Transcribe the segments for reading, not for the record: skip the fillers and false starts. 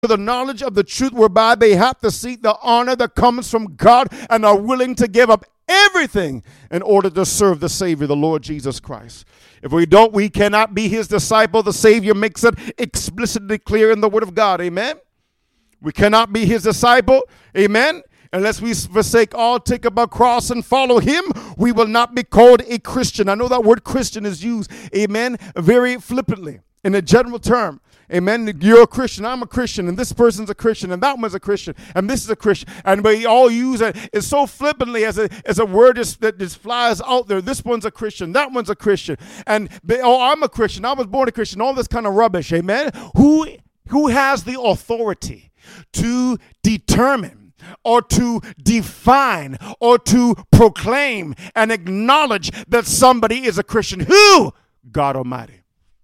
to the knowledge of the truth, whereby they have to seek the honor that comes from God and are willing to give up everything in order to serve the Savior, the Lord Jesus Christ. If we don't, we cannot be his disciple. The Savior makes it explicitly clear in the Word of God. Amen. We cannot be his disciple. Amen. Unless we forsake all, take up our cross and follow him, we will not be called a Christian. I know that word Christian is used, amen, very flippantly in a general term. Amen. You're a Christian. I'm a Christian. And this person's a Christian. And that one's a Christian. And this is a Christian. And we all use it. It's so flippantly as a word that just flies out there. This one's a Christian. That one's a Christian. And I'm a Christian. I was born a Christian. All this kind of rubbish. Amen. Who has the authority to determine or to define or to proclaim and acknowledge that somebody is a Christian? Who? God Almighty.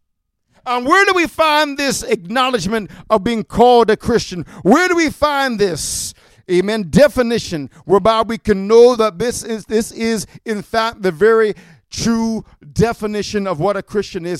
And where do we find this acknowledgement of being called a Christian? Where do we find this, amen, definition whereby we can know that this is in fact the very true definition of what a Christian is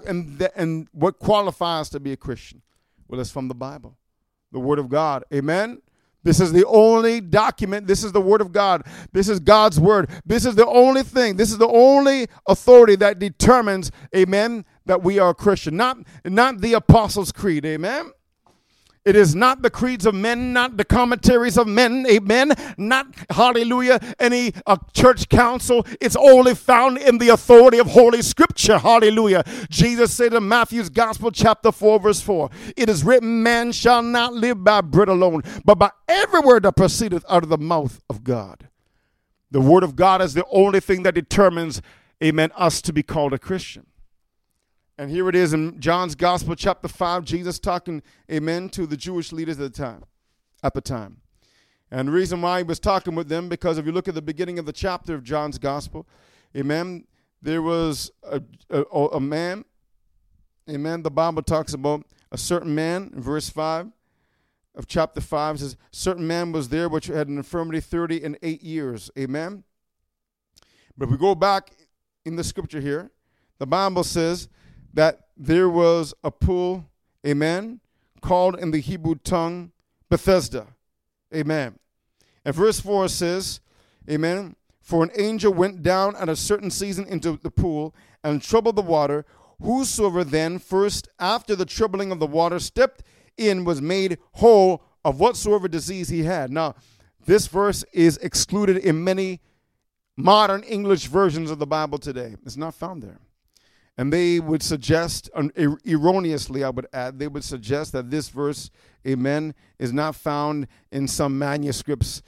and what qualifies to be a Christian? Well, it's from the Bible, the Word of God. Amen. This is the only document. This is the Word of God. This is God's Word. This is the only thing. This is the only authority that determines, amen, that we are a Christian. Not the Apostles' Creed, amen. It is not the creeds of men, not the commentaries of men, amen. Not, hallelujah, any church council. It's only found in the authority of Holy Scripture, hallelujah. Jesus said in Matthew's Gospel, chapter 4, verse 4, it is written, man shall not live by bread alone, but by every word that proceedeth out of the mouth of God. The Word of God is the only thing that determines, amen, us to be called a Christian. And here it is in John's Gospel, chapter 5, Jesus talking, amen, to the Jewish leaders at the time. And the reason why he was talking with them, because if you look at the beginning of the chapter of John's Gospel, amen, there was a man, amen, the Bible talks about a certain man, in verse 5 of chapter 5, says, certain man was there which had an infirmity 38 years, amen. But if we go back in the scripture here, the Bible says that there was a pool, amen, called in the Hebrew tongue Bethesda, amen. And verse 4 says, amen, for an angel went down at a certain season into the pool and troubled the water. Whosoever then first after the troubling of the water stepped in was made whole of whatsoever disease he had. Now, this verse is excluded in many modern English versions of the Bible today. It's not found there. And they would suggest, erroneously I would add, they would suggest that this verse, amen, is not found in some manuscripts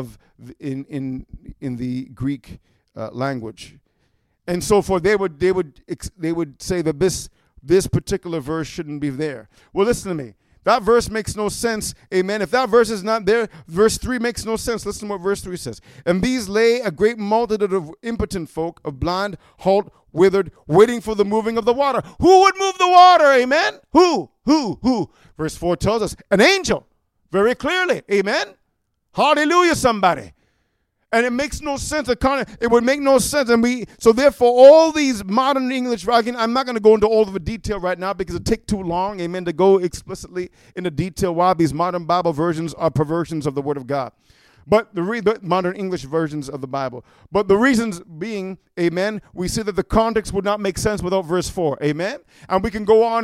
in the Greek language. And so forth. They would say that this particular verse shouldn't be there. Well, listen to me. That verse makes no sense, amen. If that verse is not there, verse 3 makes no sense. Listen to what verse 3 says. And these lay a great multitude of impotent folk, of blind, halt, withered, waiting for the moving of the water. Who would move the water, amen? Who? Verse 4 tells us, an angel, very clearly, amen. Hallelujah, somebody. And it makes no sense. It would make no sense. So therefore, all these modern English writing, I'm not going to go into all of the detail right now because it take too long, amen, to go explicitly into detail why these modern Bible versions are perversions of the Word of God. But the modern English versions of the Bible. But the reasons being, amen, we see that the context would not make sense without verse 4, amen. And we can go on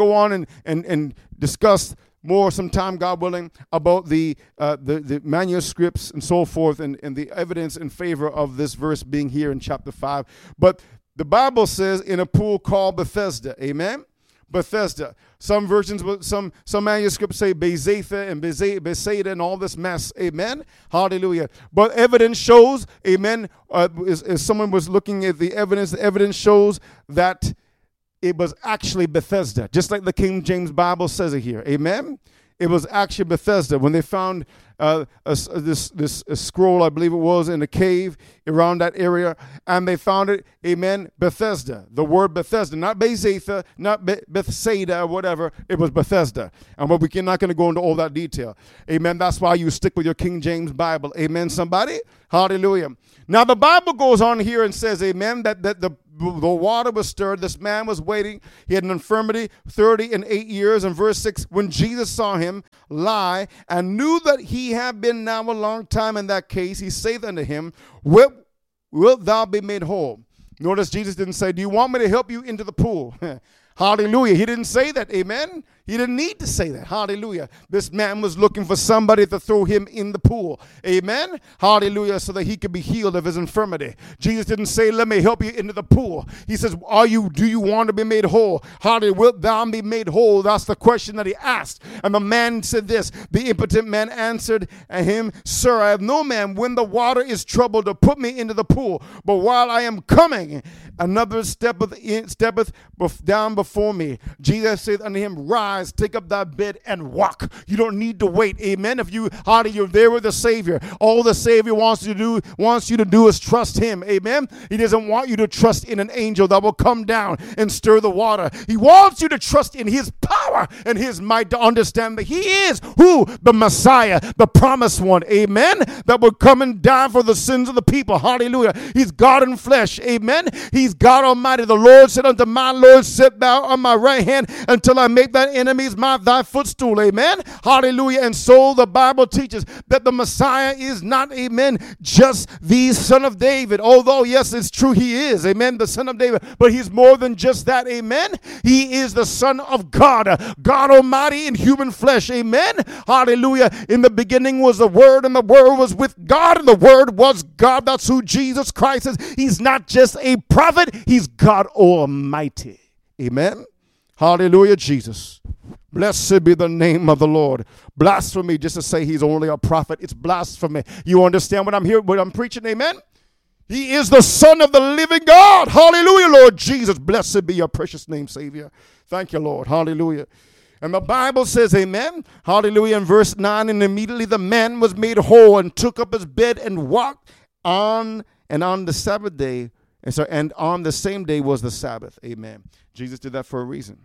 and discuss more sometime, God willing, about the manuscripts and so forth and the evidence in favor of this verse being here in chapter 5. But the Bible says in a pool called Bethesda, amen? Bethesda. Some versions, some manuscripts say Bethesda and Bethsaida and all this mess, amen? Hallelujah. But evidence shows, amen, as someone was looking at the evidence shows that it was actually Bethesda, just like the King James Bible says it here. Amen? It was actually Bethesda. When they found this scroll, I believe it was, in a cave around that area, and they found it, amen, Bethesda. The word Bethesda, not Bethsaida, not Bethsaida or whatever. It was Bethesda. And we're not going to go into all that detail. Amen? That's why you stick with your King James Bible. Amen, somebody? Hallelujah. Now, the Bible goes on here and says, amen, that the the water was stirred. This man was waiting. He had an infirmity 38 years. In verse 6, when Jesus saw him lie and knew that he had been now a long time in that case, he saith unto him, wilt thou be made whole? Notice Jesus didn't say, do you want me to help you into the pool? Hallelujah. He didn't say that. Amen. He didn't need to say that. Hallelujah. This man was looking for somebody to throw him in the pool. Amen. Hallelujah. So that he could be healed of his infirmity. Jesus didn't say, let me help you into the pool. He says, do you want to be made whole? Hallelujah. Wilt thou be made whole? That's the question that he asked. And the man said this. The impotent man answered him, Sir, I have no man when the water is troubled to put me into the pool. But while I am coming, another steppeth down before me. Jesus said unto him, Rise, take up thy bed and walk. You don't need to wait. Amen. If you're there with the Savior, all the Savior wants you to do is trust him. Amen. He doesn't want you to trust in an angel that will come down and stir the water. He wants you to trust in his power and his might, to understand that he is who? The Messiah, the promised one. Amen. That will come and die for the sins of the people. Hallelujah. He's God in flesh. Amen. He's God Almighty. The Lord said unto my Lord, sit thou on my right hand until I make thine enemies thy footstool. Amen. Hallelujah. And so the Bible teaches that the Messiah is not, amen, just the son of David. Although, yes, it's true, he is, amen, the son of David. But he's more than just that. Amen. He is the Son of God, God Almighty in human flesh. Amen. Hallelujah. In the beginning was the Word, and the Word was with God, and the Word was God. That's who Jesus Christ is. He's not just a prophet. He's God Almighty. Amen. Hallelujah, Jesus. Blessed be the name of the Lord. Blasphemy just to say he's only a prophet. It's blasphemy. You understand what I'm preaching? Amen. He is the Son of the living God. Hallelujah, Lord Jesus. Blessed be your precious name, Savior. Thank you, Lord. Hallelujah. And the Bible says, amen, hallelujah, in verse 9, and immediately the man was made whole and took up his bed and walked on. And on the Sabbath day, and on the same day was the Sabbath. Amen. Jesus did that for a reason.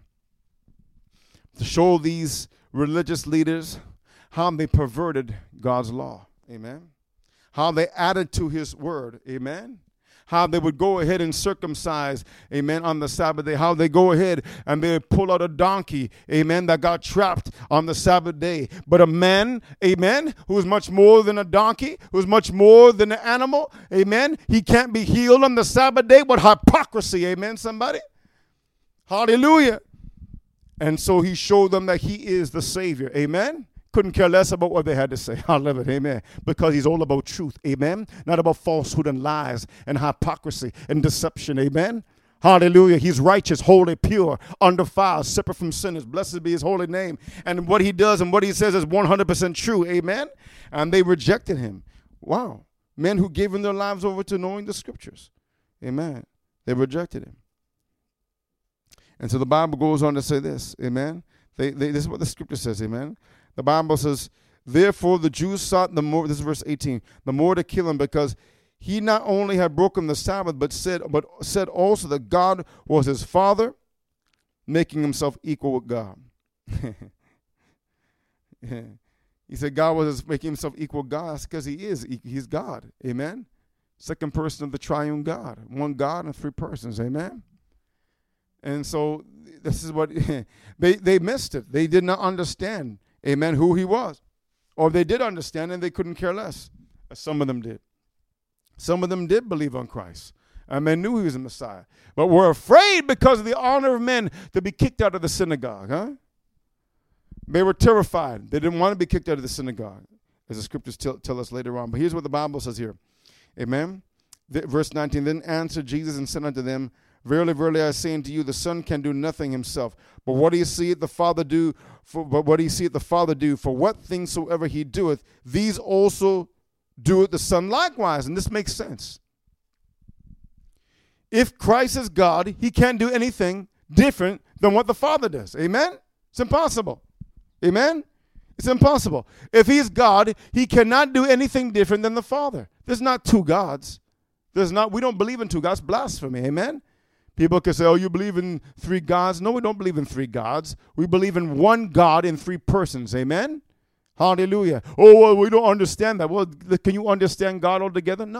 To show these religious leaders how they perverted God's law. Amen. How they added to his word. Amen. How they would go ahead and circumcise, amen, on the Sabbath day. How they go ahead and they pull out a donkey, amen, that got trapped on the Sabbath day. But a man, amen, who is much more than a donkey, who is much more than an animal, amen, he can't be healed on the Sabbath day. What hypocrisy, amen, somebody? Hallelujah. And so he showed them that he is the Savior, amen. Couldn't care less about what they had to say. I love it. Amen. Because he's all about truth. Amen. Not about falsehood and lies and hypocrisy and deception. Amen. Hallelujah. He's righteous, holy, pure, undefiled, separate from sinners. Blessed be his holy name. And what he does and what he says is 100% true. Amen. And they rejected him. Wow. Men who gave their lives over to knowing the scriptures. Amen. They rejected him. And so the Bible goes on to say this. Amen. This is what the scripture says. Amen. The Bible says, therefore the Jews sought the more, this is verse 18, the more to kill him, because he not only had broken the Sabbath, but said also that God was his father, making himself equal with God. He said God was making himself equal with God. That's because he's God. Amen. Second person of the triune God. One God and three persons. Amen. And so this is what they missed it. They did not understand. Amen, who he was. Or they did understand and they couldn't care less. Some of them did. Some of them did believe on Christ. And they knew he was the Messiah. But were afraid because of the honor of men to be kicked out of the synagogue. Huh? They were terrified. They didn't want to be kicked out of the synagogue, as the scriptures tell us later on. But here's what the Bible says here. Amen. Verse 19, then answered Jesus and said unto them, verily, verily, I say unto you, the Son can do nothing himself, but what he seeth the Father do. For what things soever he doeth, these also doeth the Son likewise. And this makes sense. If Christ is God, he can't do anything different than what the Father does. Amen? It's impossible. Amen? It's impossible. If he's God, he cannot do anything different than the Father. There's not two gods. We don't believe in two gods. Blasphemy. Amen? People can say, oh, you believe in three gods. No, we don't believe in three gods. We believe in one God in three persons. Amen? Hallelujah. Oh, well, we don't understand that. Well, can you understand God altogether? No.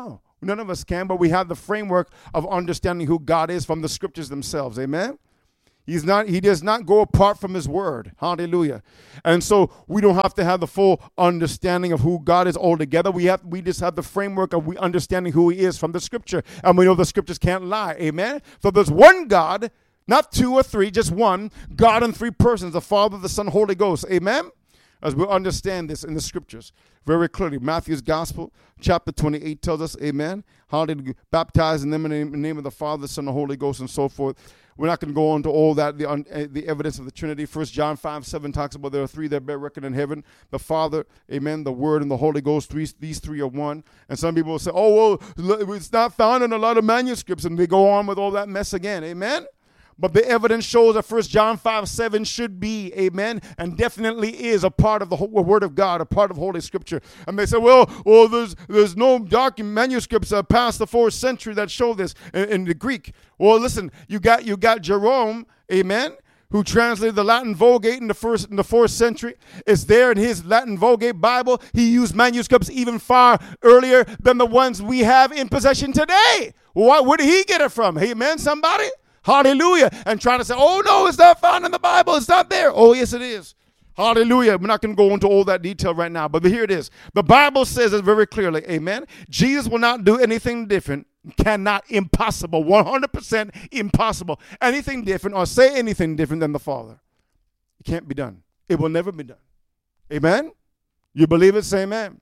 None of us can, but we have the framework of understanding who God is from the scriptures themselves. Amen? He does not go apart from his word. Hallelujah. And so we don't have to have the full understanding of who God is altogether. We just have the framework of we understanding who he is from the scripture. And we know the scriptures can't lie. Amen. So there's one God, not two or three, just one God in three persons, the Father, the Son, Holy Ghost. Amen. As we understand this in the scriptures very clearly. Matthew's Gospel, chapter 28 tells us, amen, how to baptize in them in the name of the Father, the Son, the Holy Ghost, and so forth. We're not going to go into all that, the evidence of the Trinity. 1 John 5:7 talks about there are three that bear record in heaven. The Father, amen, the Word, and the Holy Ghost. These three are one. And some people will say, oh, well, it's not found in a lot of manuscripts. And they go on with all that mess again. Amen? But the evidence shows that 1 John 5:7 should be, amen, and definitely is a part of the Word of God, a part of Holy Scripture. And they say, well, there's no document manuscripts past the 4th century that show this in the Greek. Well, listen, you got Jerome, amen, who translated the Latin Vulgate in the 4th century. It's there in his Latin Vulgate Bible. He used manuscripts even far earlier than the ones we have in possession today. Well, where did he get it from? Amen, somebody? Hallelujah. And trying to say, oh, no, it's not found in the Bible. It's not there. Oh, yes, it is. Hallelujah. We're not going to go into all that detail right now, but here it is. The Bible says it very clearly. Amen. Jesus will not do anything different. Cannot, impossible, 100% impossible. Anything different or say anything different than the Father. It can't be done. It will never be done. Amen. You believe it? Say amen.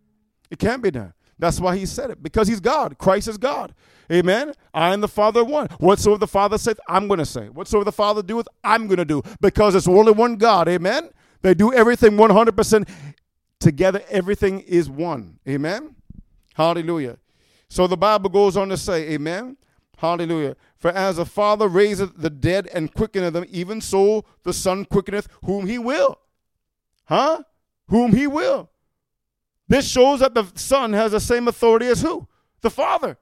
It can't be done. That's why he said it, because he's God. Christ is God. Amen. I and the Father are one. Whatsoever the Father saith, I'm going to say. Whatsoever the Father doeth, I'm going to do. Because it's only one God. Amen. They do everything 100% together. Everything is one. Amen. Hallelujah. So the Bible goes on to say, amen. Hallelujah. For as the Father raiseth the dead and quickeneth them, even so the Son quickeneth whom he will. Whom he will. This shows that the Son has the same authority as who? The Father.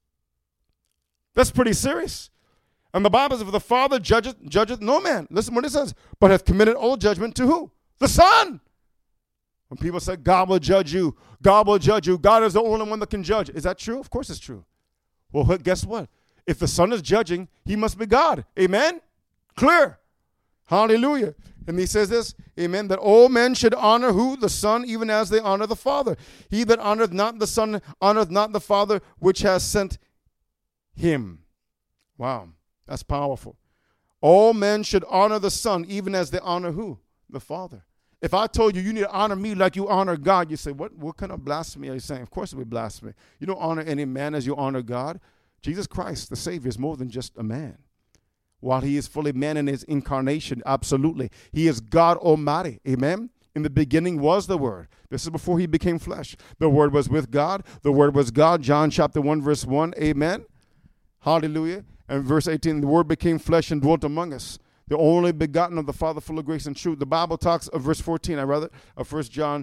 That's pretty serious. And the Bible says, if the Father judgeth no man. Listen what it says. But hath committed all judgment to who? The Son. When people say, God will judge you. God will judge you. God is the only one that can judge. Is that true? Of course it's true. Well, guess what? If the Son is judging, he must be God. Amen? Clear. Hallelujah. And he says this, amen, that all men should honor who? The Son, even as they honor the Father. He that honoreth not the Son honoreth not the Father which has sent him. Wow, that's powerful. All men should honor the Son, even as they honor who? The Father. If I told you need to honor me like you honor God, you say, what kind of blasphemy are you saying? Of course it would be blasphemy. You don't honor any man as you honor God. Jesus Christ, the Savior, is more than just a man. While he is fully man in his incarnation, absolutely. He is God Almighty. Amen. In the beginning was the Word. This is before he became flesh. The Word was with God. The Word was God. John chapter 1, verse 1. Amen. Hallelujah. And verse 18, the Word became flesh and dwelt among us. The only begotten of the Father, full of grace and truth. The Bible talks of verse 14, of John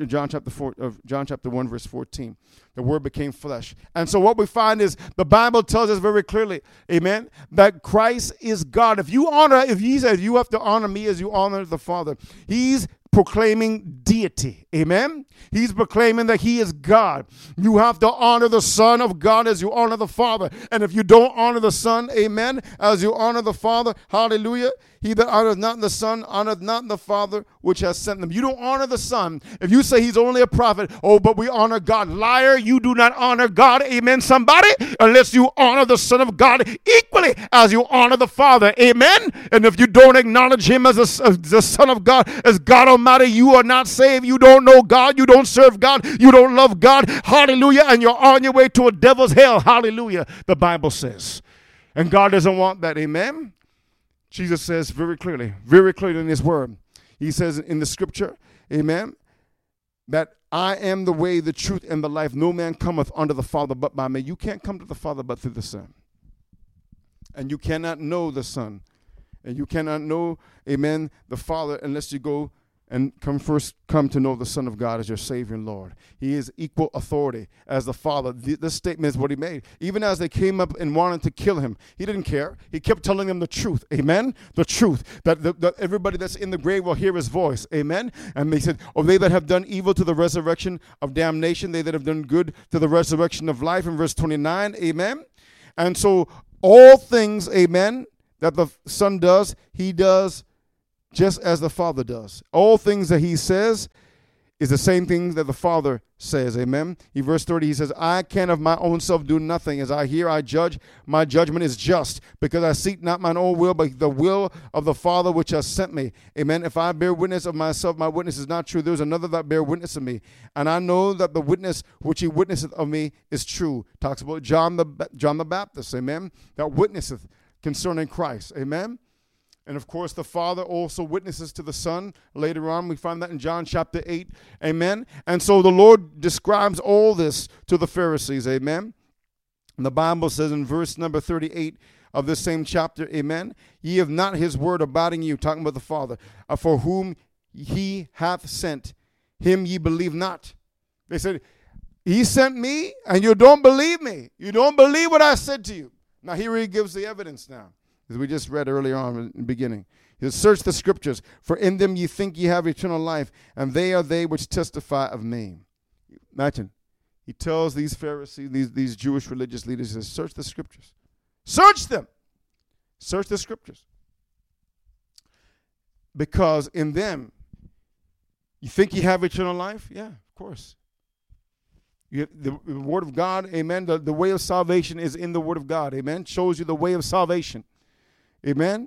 chapter 1, verse 14. The Word became flesh. And so what we find is the Bible tells us very clearly, amen, that Christ is God. If he says you have to honor me as you honor the Father, he's proclaiming deity. Amen. He's proclaiming that he is God. You have to honor the Son of God as you honor the Father. And if you don't honor the Son, amen, as you honor the Father, hallelujah, he that honoreth not the Son honoreth not the Father which has sent them. You don't honor the Son. If you say he's only a prophet, but we honor God. Liar, you do not honor God, amen, somebody, unless you honor the Son of God equally as you honor the Father, amen. And if you don't acknowledge him as the Son of God, as God Almighty, you are not saved. You don't know God. You don't serve God. You don't love God. Hallelujah. And you're on your way to a devil's hell. Hallelujah. The Bible says. And God doesn't want that. Amen. Jesus says very clearly in his word. He says in the scripture, amen, that I am the way, the truth, and the life. No man cometh unto the Father but by me. You can't come to the Father but through the Son. And you cannot know the Son. And you cannot know, amen, the Father unless you go and come to know the Son of God as your Savior and Lord. He is equal authority as the Father. This statement is what he made. Even as they came up and wanted to kill him, he didn't care. He kept telling them the truth. Amen? The truth. That everybody that's in the grave will hear his voice. Amen? And they said, oh, they that have done evil to the resurrection of damnation, they that have done good to the resurrection of life, in verse 29. Amen? And so all things, amen, that the Son does, he does just as the Father does. All things that he says is the same thing that the Father says. Amen. In verse 30, he says, I can of my own self do nothing. As I hear, I judge. My judgment is just, because I seek not mine own will, but the will of the Father which has sent me. Amen. If I bear witness of myself, my witness is not true. There is another that bear witness of me. And I know that the witness which he witnesseth of me is true. Talks about John the Baptist. Amen. That witnesseth concerning Christ. Amen. And of course, the Father also witnesses to the Son. Later on, we find that in John chapter 8. Amen. And so the Lord describes all this to the Pharisees. Amen. And the Bible says in verse number 38 of this same chapter, amen, ye have not his word abiding in you, talking about the Father, for whom he hath sent, him ye believe not. They said, he sent me, and you don't believe me. You don't believe what I said to you. Now here he gives the evidence now. As we just read earlier on in the beginning. He says, search the scriptures, for in them ye think ye have eternal life, and they are they which testify of me. Imagine, he tells these Pharisees, these Jewish religious leaders, he says, search the scriptures. Search them. Search the scriptures. Because in them, you think you have eternal life? Yeah, of course. You have the word of God, amen. The way of salvation is in the word of God, amen. Shows you the way of salvation. Amen.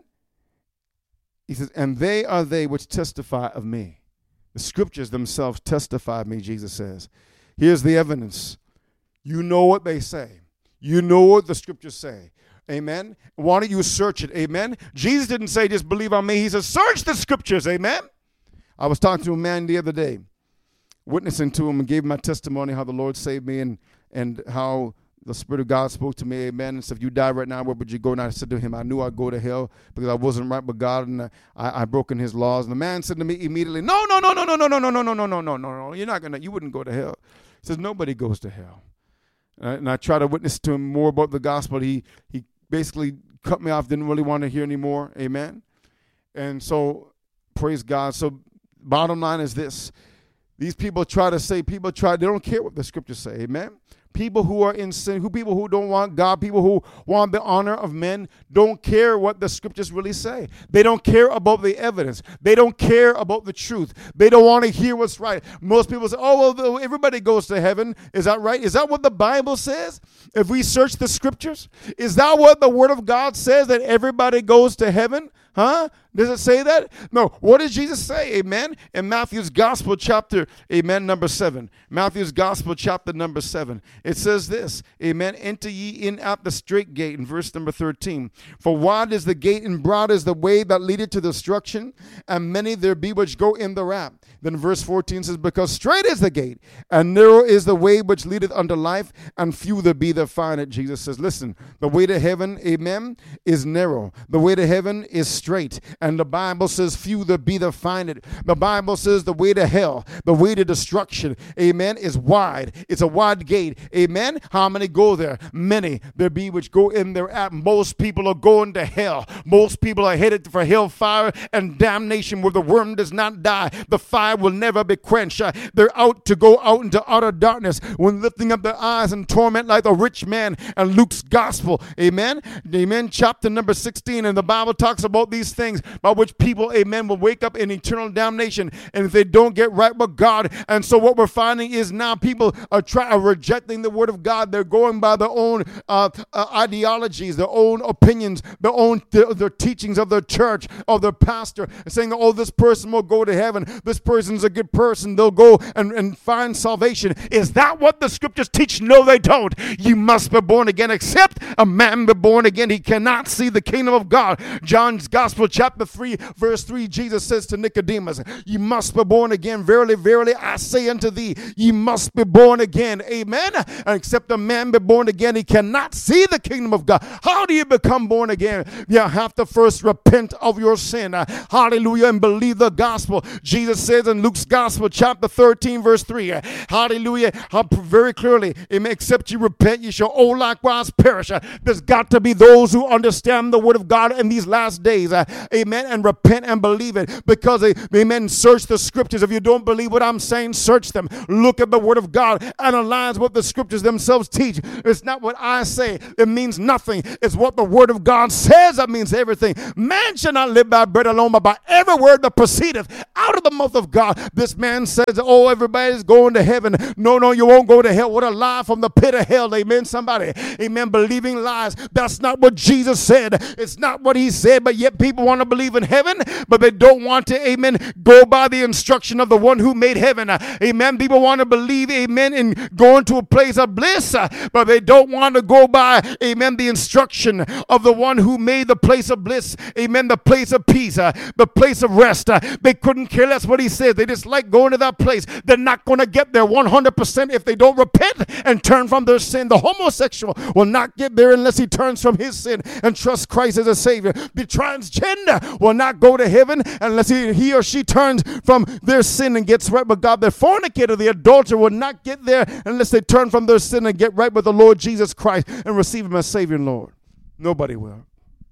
He says, and they are they which testify of me. The scriptures themselves testify of me, Jesus says. Here's the evidence. You know what they say. You know what the scriptures say. Amen. Why don't you search it? Amen. Jesus didn't say just believe on me. He says search the scriptures. Amen. I was talking to a man the other day, witnessing to him, and gave my testimony how the Lord saved me and how the Spirit of God spoke to me, amen, and said, if you die right now, where would you go? And I said to him, I knew I'd go to hell because I wasn't right with God, and I broken his laws. And the man said to me immediately, no, you're not going to, you wouldn't go to hell. He says, nobody goes to hell. And I tried to witness to him more about the gospel. He basically cut me off, didn't really want to hear anymore, amen. And so, praise God. So, bottom line is this. These people they don't care what the scriptures say, amen. People who are in sin, people who don't want God, people who want the honor of men, don't care what the scriptures really say. They don't care about the evidence. They don't care about the truth. They don't want to hear what's right. Most people say, oh, well, everybody goes to heaven. Is that right? Is that what the Bible says? If we search the scriptures, is that what the Word of God says, that everybody goes to heaven? Huh? Does it say that? No. What does Jesus say? Amen. In Matthew's Gospel chapter, amen, number 7. Matthew's Gospel chapter number 7. It says this, amen, enter ye in at the straight gate, in verse number 13. For wide is the gate and broad is the way that leadeth to destruction, and many there be which go in thereat. Then verse 14 says, because straight is the gate, and narrow is the way which leadeth unto life, and few there be that find it. Jesus says, listen, the way to heaven, amen, is narrow. The way to heaven is straight. And the Bible says, few there be that find it. The Bible says the way to hell, the way to destruction, amen, is wide. It's a wide gate, amen. How many go there? Many there be which go in there at. Most people are going to hell. Most people are headed for hellfire and damnation where the worm does not die. The fire will never be quenched. They're out to go out into utter darkness when lifting up their eyes in torment like the rich man and Luke's gospel, amen. Amen. Chapter number 16, and the Bible talks about these things by which people, amen, will wake up in eternal damnation, and if they don't get right with God. And so what we're finding is now people are rejecting the word of God. They're going by their own ideologies, their own opinions, their teachings of their church, of their pastor, and saying, oh, this person will go to heaven. This person's a good person. They'll go and find salvation. Is that what the scriptures teach? No, they don't. You must be born again. Except a man be born again, he cannot see the kingdom of God. John's Gospel Gospel, chapter 3, verse 3, Jesus says to Nicodemus, "You must be born again. Verily, verily, I say unto thee, ye must be born again." Amen. And except a man be born again, he cannot see the kingdom of God. How do you become born again? You have to first repent of your sin. Hallelujah. And believe the gospel. Jesus says in Luke's Gospel, chapter 13, verse 3, hallelujah, very clearly, except you repent, you shall all likewise perish. There's got to be those who understand the word of God in these last days. Amen. And repent and believe it. Because, amen, search the scriptures. If you don't believe what I'm saying, search them. Look at the word of God. Analyze what the scriptures themselves teach. It's not what I say. It means nothing. It's what the word of God says. That means everything. Man shall not live by bread alone, but by every word that proceedeth out of the mouth of God. This man says, oh, everybody's going to heaven. No, you won't go to hell. What a lie from the pit of hell. Amen, somebody. Amen, believing lies. That's not what Jesus said. It's not what he said, but yet people want to believe in heaven, but they don't want to, amen, go by the instruction of the one who made heaven. Amen. People want to believe, amen, in going to a place of bliss, but they don't want to go by, amen, the instruction of the one who made the place of bliss. Amen. The place of peace, the place of rest. They couldn't care less what he says. They just like going to that place. They're not going to get there 100% if they don't repent and turn from their sin. The homosexual will not get there unless he turns from his sin and trusts Christ as a Savior. The transgender will not go to heaven unless he or she turns from their sin and gets right with God. The fornicator, the adulterer will not get there unless they turn from their sin and get right with the Lord Jesus Christ and receive him as Savior and Lord. Nobody will.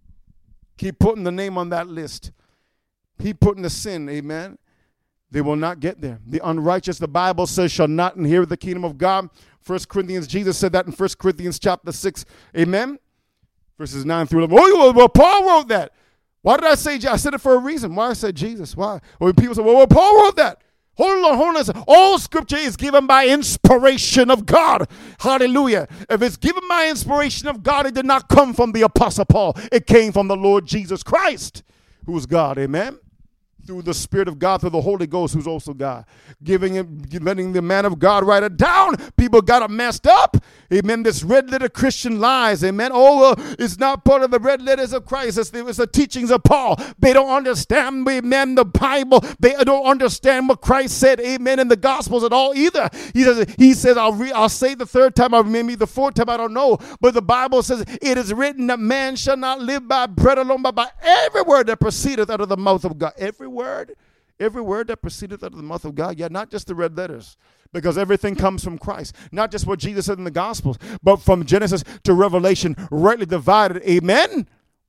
Keep putting the name on that list. Keep putting the sin, amen. They will not get there. The unrighteous, the Bible says, shall not inherit the kingdom of God. 1 Corinthians, Jesus said that in 1 Corinthians chapter 6, amen. Verses 9 through 11. Oh, well, Paul wrote that. Why did I say, I said it for a reason. Why I said Jesus? Why? Well, people say, well, Paul wrote that. Hold on. All scripture is given by inspiration of God. Hallelujah. If it's given by inspiration of God, it did not come from the Apostle Paul. It came from the Lord Jesus Christ, who is God. Amen. Through the Spirit of God, through the Holy Ghost, who's also God. Letting the man of God write it down. People got it messed up. Amen. This red letter Christian lies. Amen. Oh, it's not part of the red letters of Christ. It's the teachings of Paul. They don't understand, amen, the Bible. They don't understand what Christ said, amen, in the Gospels at all either. He says, I'll say the third time, or maybe the fourth time, I don't know. But the Bible says, it is written that man shall not live by bread alone, but by every word that proceedeth out of the mouth of God. Every word that proceedeth out of the mouth of God. Yeah, not just the red letters, because everything comes from Christ. Not just what Jesus said in the Gospels, but from Genesis to Revelation, rightly divided. Amen?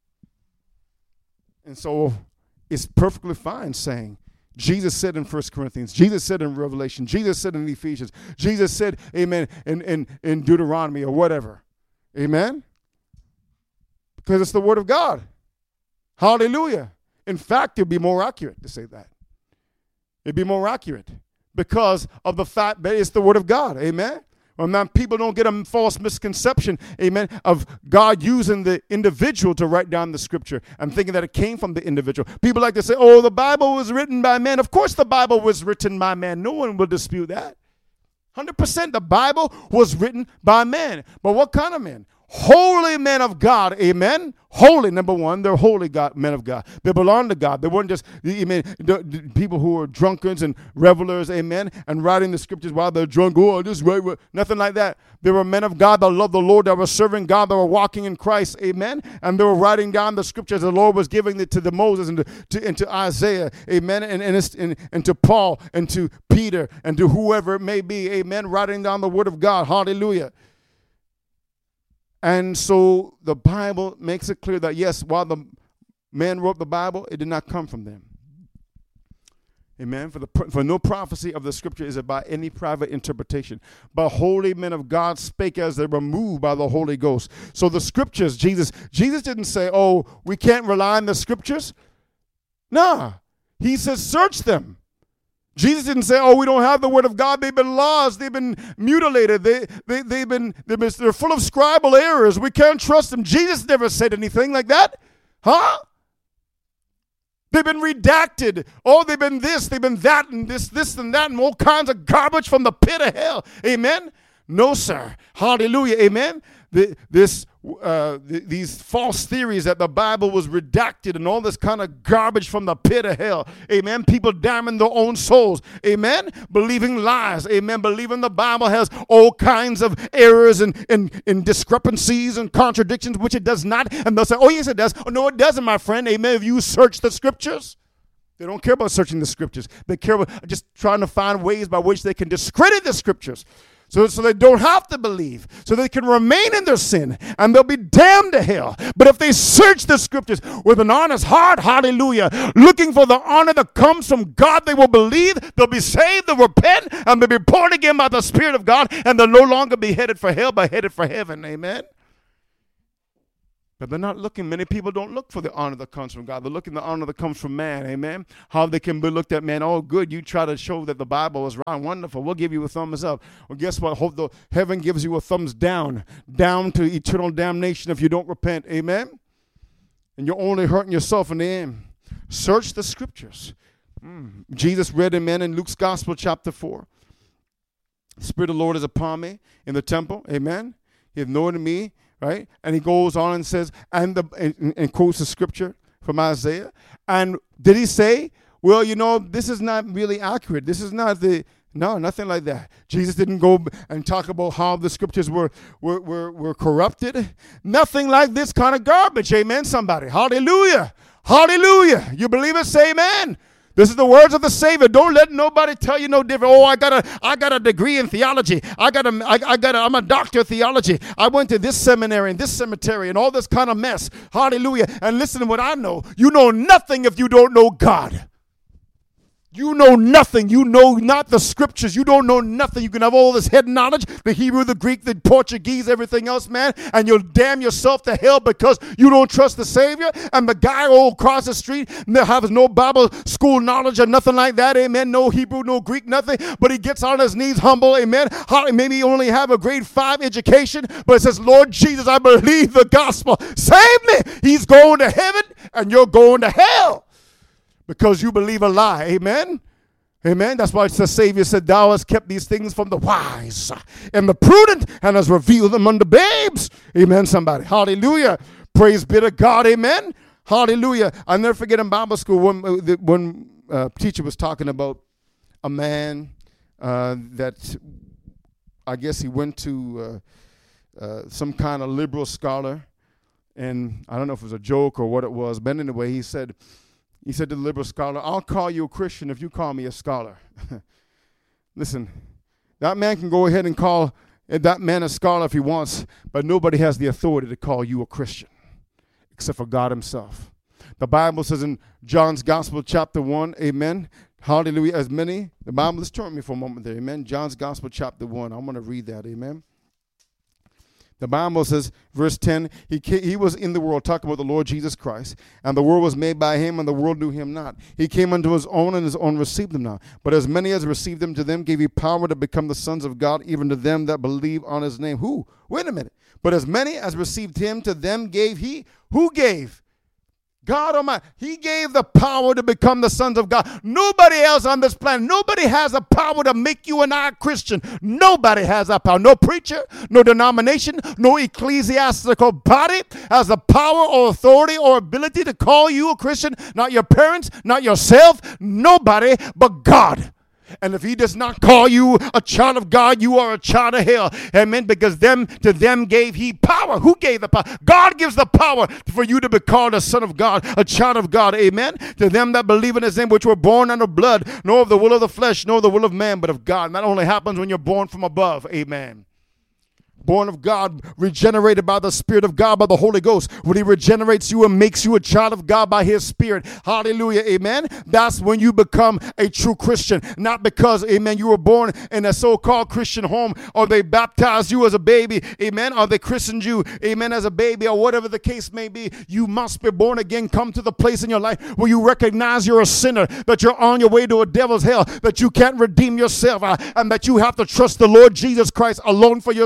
And so it's perfectly fine saying, Jesus said in 1 Corinthians, Jesus said in Revelation, Jesus said in Ephesians, Jesus said, amen, in Deuteronomy or whatever. Amen? Because it's the word of God. Hallelujah. In fact, it'd be more accurate to say that. It'd be more accurate because of the fact that it's the word of God. Amen. Well, now people don't get a false misconception, amen, of God using the individual to write down the scripture and thinking that it came from the individual. People like to say, oh, the Bible was written by man. Of course the Bible was written by man. No one will dispute that. 100% the Bible was written by man. But what kind of man? Holy men of God, amen. Holy, number one, they're holy men of God. They belong to God. They weren't just, amen, the people who were drunkards and revelers, amen, and writing the scriptures while they're drunk. Oh, just right, nothing like that. They were men of God that loved the Lord, that were serving God, that were walking in Christ, amen, and they were writing down the scriptures the Lord was giving it to Moses and to Isaiah, amen, and to Paul and to Peter and to whoever it may be, amen, writing down the word of God. Hallelujah. And so the Bible makes it clear that, yes, while the man wrote the Bible, it did not come from them. Amen. For no prophecy of the scripture is it by any private interpretation. But holy men of God spake as they were moved by the Holy Ghost. So the scriptures, Jesus didn't say, oh, we can't rely on the scriptures. Nah. He says, search them. Jesus didn't say, oh, we don't have the word of God. They've been lost. They've been mutilated. They're full of scribal errors. We can't trust them. Jesus never said anything like that. Huh? They've been redacted. Oh, they've been this, they've been that, and this and that, and all kinds of garbage from the pit of hell. Amen? No, sir. Hallelujah. Amen. These false theories that the Bible was redacted and all this kind of garbage from the pit of hell. Amen. People damning their own souls. Amen. Believing lies. Amen. Believing the Bible has all kinds of errors and discrepancies and contradictions, which it does not. And they'll say, oh, yes, it does. Oh, no, it doesn't, my friend. Amen. If you search the scriptures, they don't care about searching the scriptures. They care about just trying to find ways by which they can discredit the scriptures. So they don't have to believe, so they can remain in their sin, and they'll be damned to hell. But if they search the scriptures with an honest heart, hallelujah, looking for the honor that comes from God, they will believe, they'll be saved, they'll repent, and they'll be born again by the Spirit of God, and they'll no longer be headed for hell, but headed for heaven. Amen. But they're not looking. Many people don't look for the honor that comes from God. They're looking for the honor that comes from man. Amen. How they can be looked at, man. Oh, good. You try to show that the Bible is right. Wonderful. We'll give you a thumbs up. Well, guess what? Hope the heaven gives you a thumbs down to eternal damnation if you don't repent. Amen. And you're only hurting yourself in the end. Search the scriptures. Jesus read, amen, in Luke's Gospel, chapter 4. The Spirit of the Lord is upon me in the temple. Amen. He hath anointed me. Right? And he goes on and says, and quotes the scripture from Isaiah. And did he say, well, you know, this is not really accurate. This is not no, nothing like that. Jesus didn't go and talk about how the scriptures were corrupted. Nothing like this kind of garbage. Amen, somebody. Hallelujah. Hallelujah. You believe it? Say amen. This is the words of the Savior. Don't let nobody tell you no different. Oh, I got a degree in theology. I'm a doctor of theology. I went to this seminary and this cemetery and all this kind of mess. Hallelujah. And listen to what I know. You know nothing if you don't know God. You know nothing. You know not the scriptures. You don't know nothing. You can have all this head knowledge, the Hebrew, the Greek, the Portuguese, everything else, man, and you'll damn yourself to hell because you don't trust the Savior. And the guy all across the street has no Bible school knowledge or nothing like that, amen, no Hebrew, no Greek, nothing, but he gets on his knees humble, amen. Maybe he only have a grade 5 education, but it says, Lord Jesus, I believe the gospel. Save me. He's going to heaven and you're going to hell. Because you believe a lie. Amen? Amen? That's why the Savior said, thou hast kept these things from the wise and the prudent and has revealed them unto babes. Amen, somebody. Hallelujah. Praise be to God. Amen? Hallelujah. I'll never forget in Bible school when teacher was talking about a man that I guess he went to some kind of liberal scholar. And I don't know if it was a joke or what it was. But anyway, he said to the liberal scholar, I'll call you a Christian if you call me a scholar. Listen, that man can go ahead and call that man a scholar if he wants, but nobody has the authority to call you a Christian except for God himself. The Bible says in John's Gospel, chapter 1, amen, hallelujah, the Bible, let's turn with me for a moment there, amen. John's Gospel, chapter 1, I'm going to read that, amen. The Bible says, verse 10, he was in the world, talking about the Lord Jesus Christ, and the world was made by him, and the world knew him not. He came unto his own, and his own received him not. But as many as received him, to them gave he power to become the sons of God, even to them that believe on his name. Who? Wait a minute. But as many as received him, to them gave he. Who gave? God Almighty. He gave the power to become the sons of God. Nobody else on this planet. Nobody has the power to make you and I Christian. Nobody has that power. No preacher, no denomination, no ecclesiastical body has the power or authority or ability to call you a Christian. Not your parents, not yourself, nobody but God. And if he does not call you a child of God, you are a child of hell. Amen. Because to them gave he power. Who gave the power? God gives the power for you to be called a son of God, a child of God. Amen. To them that believe in his name, which were born under blood, nor of the will of the flesh, nor of the will of man, but of God. And that only happens when you're born from above. Amen. Born of God, regenerated by the Spirit of God, by the Holy Ghost. When he regenerates you and makes you a child of God by his Spirit. Hallelujah, amen. That's when you become a true Christian. Not because, amen, you were born in a so-called Christian home, or they baptized you as a baby, amen, or they christened you, amen, as a baby, or whatever the case may be. You must be born again. Come to the place in your life where you recognize you're a sinner, that you're on your way to a devil's hell, that you can't redeem yourself, and that you have to trust the Lord Jesus Christ alone for your salvation.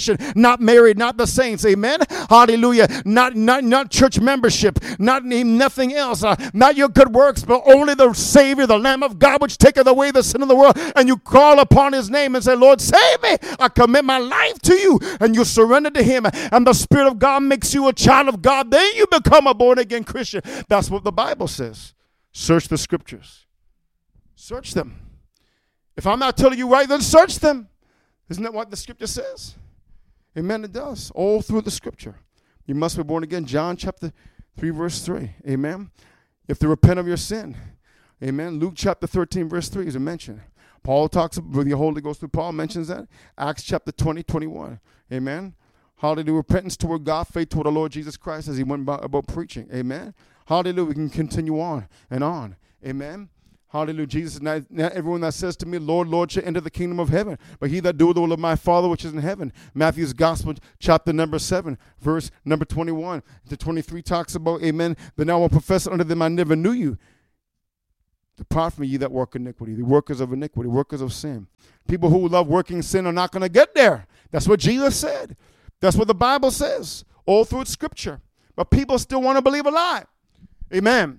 salvation, not married, not the saints. Amen. Hallelujah. Not church membership, nothing else, not your good works, but only the Savior, the Lamb of God, which taketh away the sin of the world. And you call upon his name and say, Lord, save me. I commit my life to you. And you surrender to him. And the Spirit of God makes you a child of God. Then you become a born again Christian. That's what the Bible says. Search the scriptures. Search them. If I'm not telling you right, then search them. Isn't that what the scripture says? Amen, it does. All through the scripture. You must be born again. John chapter 3, verse 3. Amen. You have to repent of your sin. Amen. Luke chapter 13, verse 3 is a mention. Paul talks about the Holy Ghost through Paul mentions that. Acts chapter 20, 21. Amen. Hallelujah. Repentance toward God, faith toward the Lord Jesus Christ as he went about preaching. Amen. Hallelujah. We can continue on and on. Amen. Hallelujah. Jesus, not everyone that says to me, Lord, Lord, shall enter the kingdom of heaven, but he that doeth the will of my Father which is in heaven. Matthew's Gospel, chapter number 7, verse number 21 to 23 talks about, amen, but now I will profess unto them, I never knew you. Depart from me, ye that work iniquity, the workers of iniquity, workers of sin. People who love working sin are not going to get there. That's what Jesus said. That's what the Bible says, all through its scripture. But people still want to believe a lie. Amen.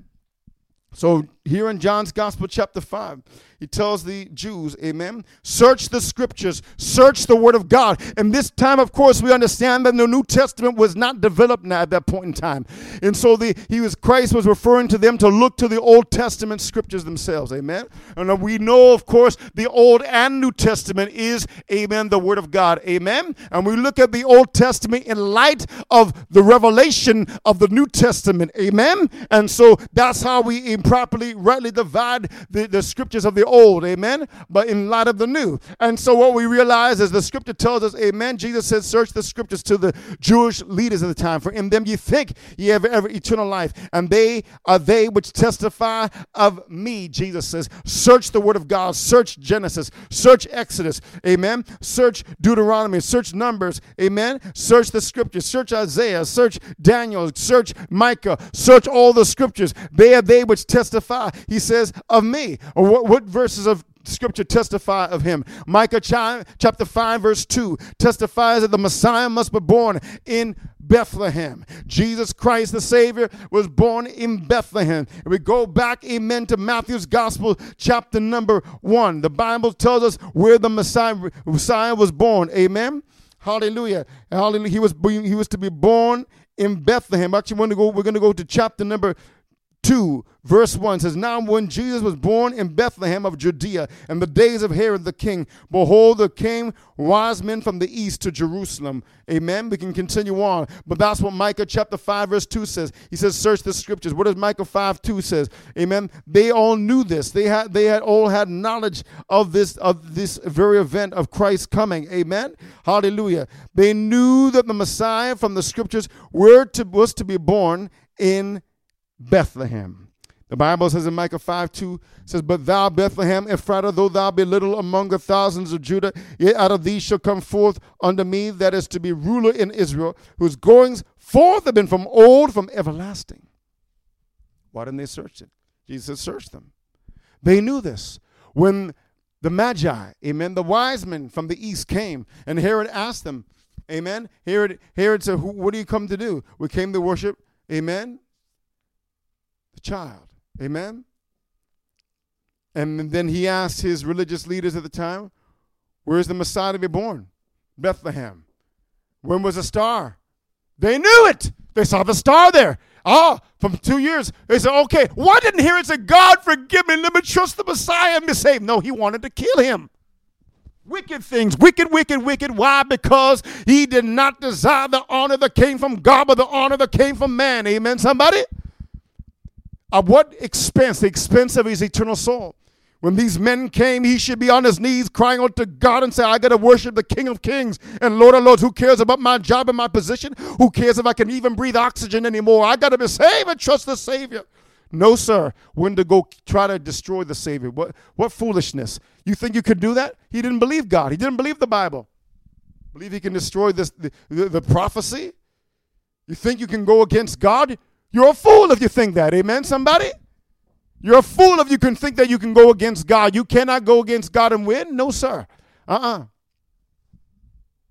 So here in John's Gospel, chapter 5, he tells the Jews, amen, search the scriptures, search the word of God. And this time, of course, we understand that the New Testament was not developed at that point in time. And so Christ was referring to them to look to the Old Testament scriptures themselves, amen. And we know, of course, the Old and New Testament is, amen, the word of God, amen. And we look at the Old Testament in light of the revelation of the New Testament, amen. And so that's how we rightly divide the scriptures of the old, amen, but in light of the new. And so what we realize is the scripture tells us, amen, Jesus said, search the scriptures to the Jewish leaders of the time, for in them ye think ye have eternal life, and they are they which testify of me. Jesus says, search the word of God, search Genesis, search Exodus, amen, search Deuteronomy, search Numbers, amen, search the scriptures, search Isaiah, search Daniel, search Micah, search all the scriptures. They are they which testify, he says, of me. Or what verses of scripture testify of him? Micah chapter 5, verse 2 testifies that the Messiah must be born in Bethlehem. Jesus Christ, the Savior, was born in Bethlehem. And we go back, amen, to Matthew's Gospel, chapter number 1. The Bible tells us where the Messiah was born. Amen. Hallelujah. Hallelujah. He was to be born in Bethlehem. Actually, we're going to go to chapter number 2, verse 1 says, now when Jesus was born in Bethlehem of Judea in the days of Herod the king, behold, there came wise men from the east to Jerusalem. Amen. We can continue on. But that's what Micah chapter 5, verse 2 says. He says, search the scriptures. What does Micah 5, 2 says? Amen. They all knew this. They had all had knowledge of this very event of Christ coming. Amen. Hallelujah. They knew that the Messiah from the scriptures was to be born in Bethlehem. The Bible says in Micah 5:2 says, but thou Bethlehem Ephratah, though thou be little among the thousands of Judah, yet out of thee shall come forth unto me that is to be ruler in Israel, whose goings forth have been from old, from everlasting. Why didn't they search it? Jesus searched them. They knew this. When the Magi, amen, the wise men from the east came, and Herod asked them, amen, Herod said, what do you come to do? We came to worship, amen, the child. Amen. And then he asked his religious leaders at the time, where is the Messiah to be born? Bethlehem. When was the star? They knew it. They saw the star there. From 2 years. They said, okay, why didn't Herod say, God, forgive me, let me trust the Messiah and be saved? No, he wanted to kill him. Wicked things, wicked. Why? Because he did not desire the honor that came from God, but the honor that came from man. Amen, somebody? At what expense? The expense of his eternal soul. When these men came, he should be on his knees crying out to God and say, I got to worship the King of Kings and Lord of Lords. Who cares about my job and my position? Who cares if I can even breathe oxygen anymore? I got to be saved and trust the Savior. No, sir. When to go try to destroy the Savior? What foolishness. You think you could do that? He didn't believe God. He didn't believe the Bible. Believe he can destroy the prophecy? You think you can go against God? You're a fool if you think that. Amen, somebody? You're a fool if you can think that you can go against God. You cannot go against God and win. No, sir.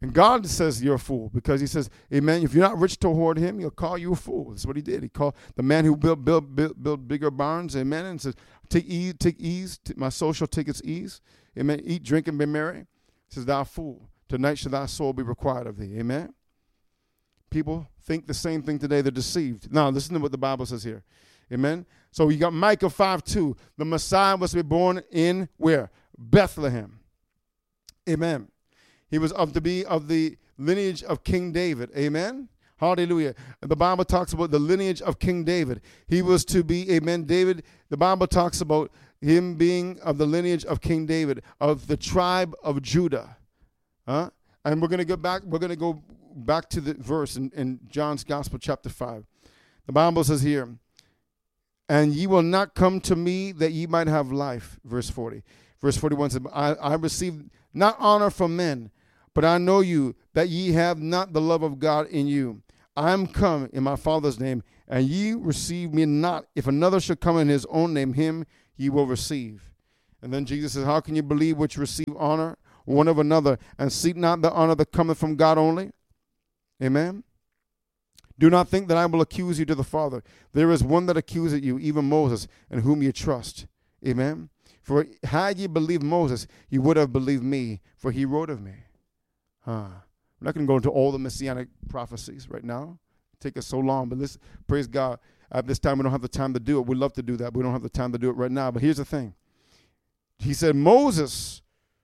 And God says you're a fool because he says, amen, if you're not rich toward him, he'll call you a fool. That's what he did. He called the man who built bigger barns, amen, and says, take ease, my soul shall take its ease. Amen. Eat, drink, and be merry. He says, thou fool, tonight shall thy soul be required of thee. Amen. People think the same thing today. They're deceived. Now, listen to what the Bible says here. Amen. So you got Micah 5:2. The Messiah was to be born in where? Bethlehem. Amen. He was of the lineage of King David. Amen. Hallelujah. And the Bible talks about the lineage of King David. He was to be, amen, David. The Bible talks about him being of the lineage of King David, of the tribe of Judah. And we're going to go back to the verse in John's Gospel, chapter 5. The Bible says here, and ye will not come to me that ye might have life. Verse 40. Verse 41 says, I receive not honor from men, but I know you, that ye have not the love of God in you. I am come in my Father's name, and ye receive me not. If another should come in his own name, him ye will receive. And then Jesus says, how can you believe which receive honor one of another, and seek not the honor that cometh from God only? Amen. Do not think that I will accuse you to the Father. There is one that accuseth you, even Moses, in whom ye trust. Amen. For had ye believed Moses, you would have believed me, for he wrote of me. I'm not going to go into all the messianic prophecies right now. Take us so long, but listen, praise God. At this time, we don't have the time to do it. We'd love to do that, but we don't have the time to do it right now. But here's the thing. He said, Moses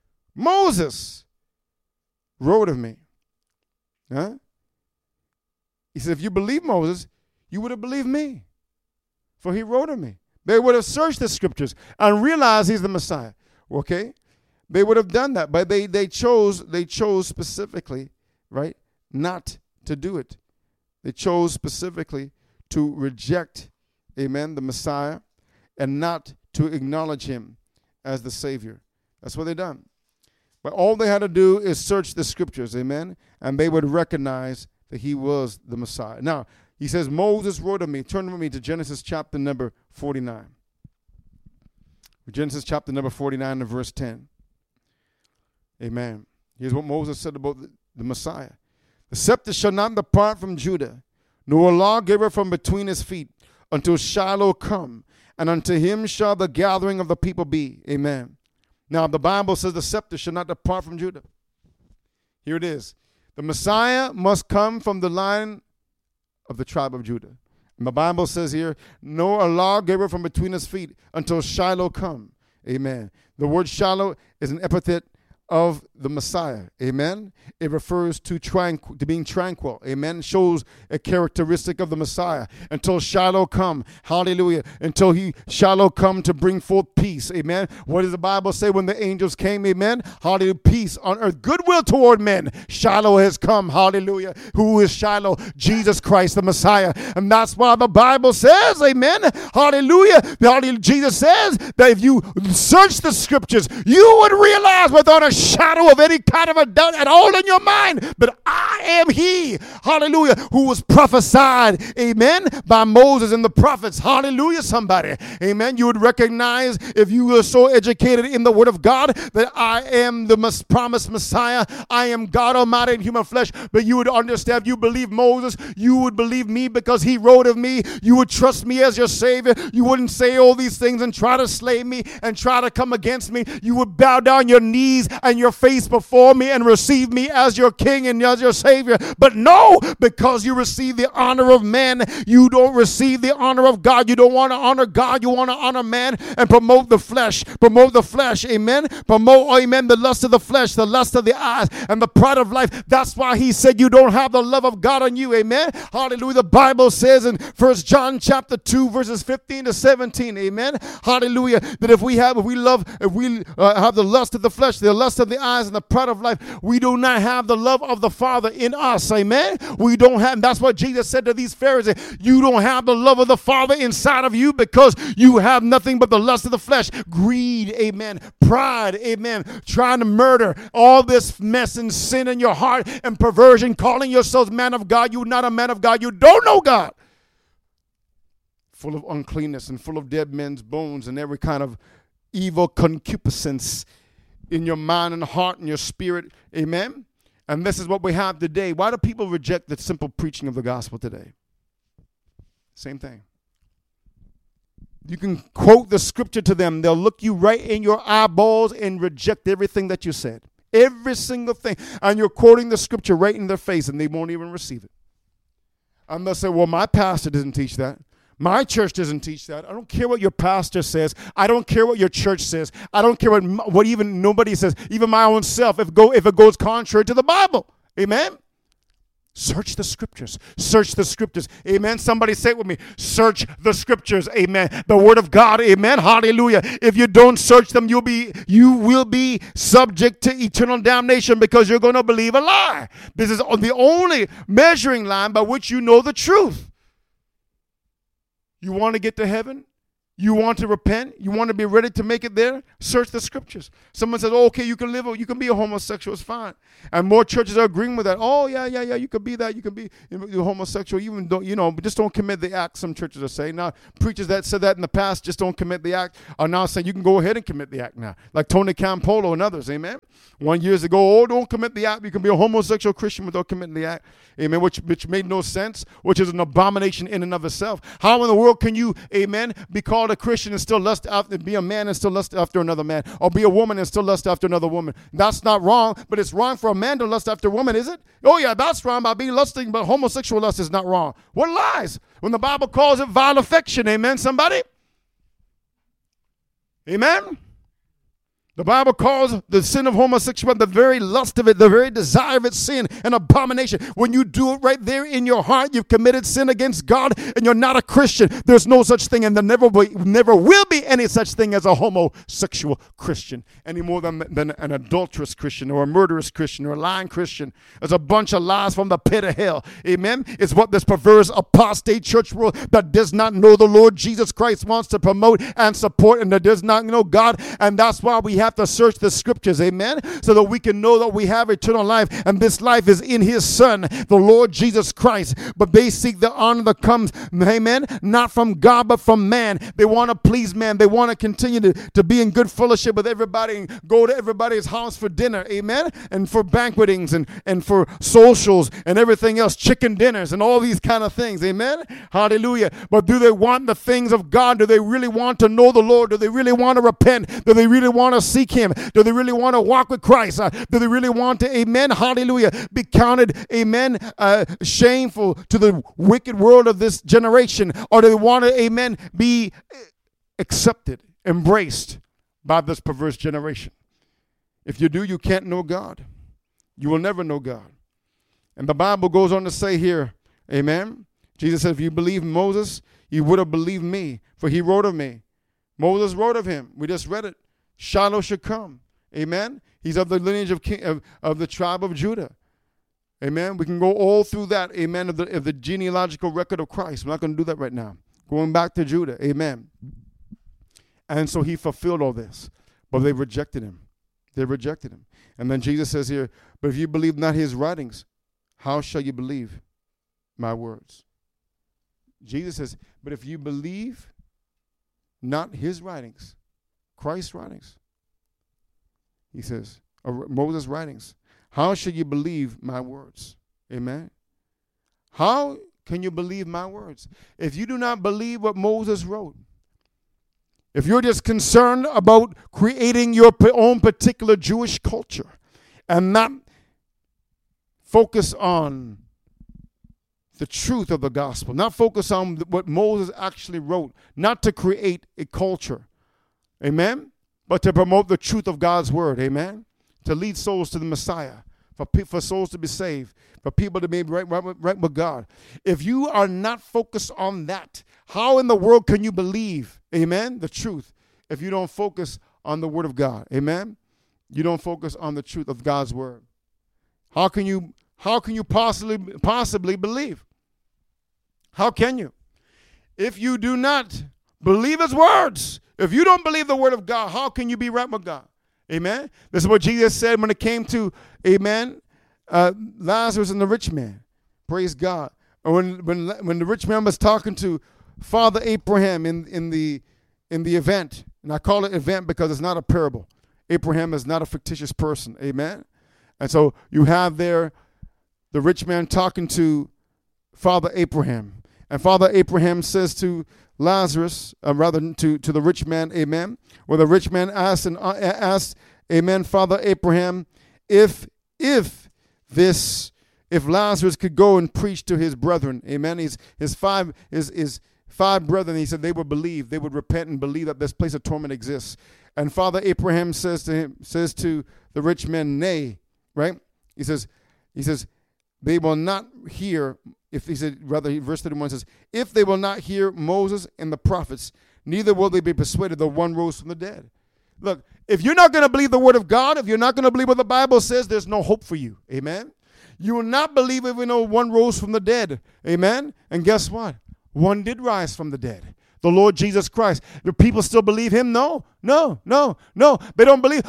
wrote of me. Huh? He said, if you believe Moses, you would have believed me, for he wrote of me. They would have searched the scriptures and realized he's the Messiah. Okay? They would have done that, but they chose specifically, right, not to do it. They chose specifically to reject, amen, the Messiah, and not to acknowledge him as the Savior. That's what they done. But all they had to do is search the scriptures, amen, and they would recognize that he was the Messiah. Now, he says, Moses wrote of me. Turn with me to Genesis chapter number 49. Genesis chapter number 49 and verse 10. Amen. Here's what Moses said about the Messiah. The scepter shall not depart from Judah, nor a lawgiver from between his feet, until Shiloh come, and unto him shall the gathering of the people be. Amen. Now, the Bible says the scepter shall not depart from Judah. Here it is. The Messiah must come from the line of the tribe of Judah. And the Bible says here, nor a lawgiver from between his feet until Shiloh come. Amen. The word Shiloh is an epithet of the Messiah. Amen. It refers to being tranquil. Amen. It shows a characteristic of the Messiah. Until Shiloh come. Hallelujah. Until Shiloh come to bring forth peace. Amen. What does the Bible say when the angels came? Amen. Hallelujah. Peace on earth. Goodwill toward men. Shiloh has come. Hallelujah. Who is Shiloh? Jesus Christ, the Messiah. And that's why the Bible says, amen. Hallelujah. Jesus says that if you search the scriptures, you would realize without a shadow of any kind of a doubt at all in your mind, but I am he, hallelujah, who was prophesied, amen, by Moses and the prophets. Hallelujah, somebody, amen. You would recognize, if you were so educated in the word of God, that I am the promised Messiah. I am God Almighty in human flesh. But you would understand, if you believe Moses, you would believe me because he wrote of me. You would trust me as your Savior. You wouldn't say all these things and try to slay me and try to come against me. You would bow down your knees and your face before me and receive me as your King and as your Savior. But no, because you receive the honor of men, you don't receive the honor of God. You don't want to honor God. You want to honor man and promote the flesh. Promote the flesh. Amen. Promote, amen, the lust of the flesh, the lust of the eyes, and the pride of life. That's why he said you don't have the love of God on you. Amen. Hallelujah. The Bible says in 1 John chapter 2 verses 15 to 17. Amen. Hallelujah. That if we have the lust of the flesh, the lust of the eyes, and the pride of life, we do not have the love of the Father in us. Amen. We don't have. That's what Jesus said to these Pharisees. You don't have the love of the Father inside of you because you have nothing but the lust of the flesh, greed, amen, pride, amen, trying to murder, all this mess and sin in your heart and perversion, calling yourselves man of God. You're not a man of God. You don't know God. Full of uncleanness and full of dead men's bones and every kind of evil concupiscence in your mind and heart and your spirit. Amen. And this is what we have today. Why do people reject the simple preaching of the gospel today? Same thing. You can quote the scripture to them. They'll look you right in your eyeballs and reject everything that you said. Every single thing. And you're quoting the scripture right in their face, and they won't even receive it. And they'll say, well, my pastor doesn't teach that. My church doesn't teach that. I don't care what your pastor says. I don't care what your church says. I don't care what even nobody says, even my own self, if it goes contrary to the Bible. Amen? Search the scriptures. Search the scriptures. Amen. Somebody say it with me. Search the scriptures. Amen. The word of God. Amen. Hallelujah. If you don't search them, you will be subject to eternal damnation because you're going to believe a lie. This is the only measuring line by which you know the truth. You want to get to heaven? You want to repent? You want to be ready to make it there? Search the scriptures. Someone says, oh, okay, you can be a homosexual. It's fine. And more churches are agreeing with that. Oh, yeah, you can be that. You can be homosexual. Even don't, just don't commit the act, some churches are saying. Now, preachers that said that in the past, just don't commit the act, are now saying you can go ahead and commit the act now. Like Tony Campolo and others, amen? 1 year ago, oh, don't commit the act. You can be a homosexual Christian without committing the act. Amen, which made no sense, which is an abomination in and of itself. How in the world can you, amen, be called a Christian and still lust after, be a man and still lust after another man, or be a woman and still lust after another woman? That's not wrong, but it's wrong for a man to lust after a woman, is it? Oh yeah, that's wrong by being lusting, but homosexual lust is not wrong. What lies? When the Bible calls it vile affection, amen, somebody? Amen? The Bible calls the sin of homosexuality, the very lust of it, the very desire of it, sin and abomination. When you do it right there in your heart, you've committed sin against God and you're not a Christian. There's no such thing, and there never will be any such thing as a homosexual Christian any more than an adulterous Christian or a murderous Christian or a lying Christian. There's a bunch of lies from the pit of hell. Amen? It's what this perverse apostate church world that does not know the Lord Jesus Christ wants to promote and support, and that does not know God. And that's why we have to search the scriptures, amen, so that we can know that we have eternal life, and this life is in his Son, the Lord Jesus Christ. But they seek the honor that comes, amen, not from God but from man. They want to please man. They want to continue to be in good fellowship with everybody and go to everybody's house for dinner, amen, and for banquetings and for socials and everything else, chicken dinners and all these kind of things, amen, hallelujah. But do they want the things of God? Do they really want to know the Lord? Do they really want to repent? Do they really want to seek him? Do they really want to walk with Christ? Do they really want to, amen, hallelujah, be counted, amen, shameful to the wicked world of this generation? Or do they want to, amen, be accepted, embraced by this perverse generation? If you do, you can't know God. You will never know God. And the Bible goes on to say here, amen, Jesus said, if you believe Moses, you would have believed me, for he wrote of me. Moses wrote of him. We just read it. Shiloh should come. Amen. He's of the lineage of the tribe of Judah. Amen. We can go all through that. Amen. Of the genealogical record of Christ. We're not going to do that right now. Going back to Judah. Amen. And so he fulfilled all this. But they rejected him. They rejected him. And then Jesus says here, but if you believe not his writings, how shall you believe my words? Jesus says, but if you believe not his writings, Christ's writings, he says, or Moses' writings, how should you believe my words? Amen. How can you believe my words? If you do not believe what Moses wrote, if you're just concerned about creating your own particular Jewish culture and not focus on the truth of the gospel, not focus on what Moses actually wrote, not to create a culture, amen, but to promote the truth of God's word, amen, to lead souls to the Messiah, for souls to be saved, for people to be right with God. If you are not focused on that, how in the world can you believe, amen, the truth, if you don't focus on the word of God, amen? You don't focus on the truth of God's word. How can you possibly believe? How can you? If you do not believe his words, if you don't believe the word of God, how can you be right with God? Amen? This is what Jesus said when it came to, amen, Lazarus and the rich man. Praise God. When the rich man was talking to Father Abraham in the event, and I call it event because it's not a parable. Abraham is not a fictitious person. Amen? And so you have there the rich man talking to Father Abraham. And Father Abraham says to Lazarus, rather to the rich man, amen. Where the rich man asked, amen, Father Abraham, if Lazarus could go and preach to his brethren, amen. His five brethren, he said they would believe, they would repent and believe that this place of torment exists. And Father Abraham says to the rich man, nay, right? He says, they will not hear. Verse 31 says, if they will not hear Moses and the prophets, neither will they be persuaded that one rose from the dead. Look, if you're not going to believe the word of God, if you're not going to believe what the Bible says, there's no hope for you. Amen. You will not believe if we know one rose from the dead. Amen. And guess what? One did rise from the dead. The Lord Jesus Christ. Do people still believe him? No. They don't believe.